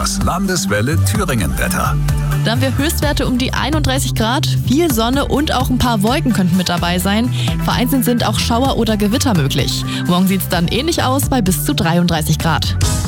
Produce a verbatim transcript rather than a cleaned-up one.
Das Landeswelle Thüringen-Wetter. Da haben wir Höchstwerte um die einunddreißig Grad, viel Sonne und auch ein paar Wolken könnten mit dabei sein. Vereinzelt sind auch Schauer oder Gewitter möglich. Morgen sieht es dann ähnlich aus bei bis zu dreiunddreißig Grad.